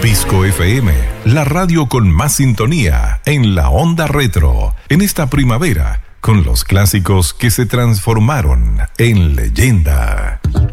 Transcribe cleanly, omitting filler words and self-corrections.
Pisco FM, la radio con más sintonía en la onda retro, en esta primavera, con los clásicos que se transformaron en leyenda.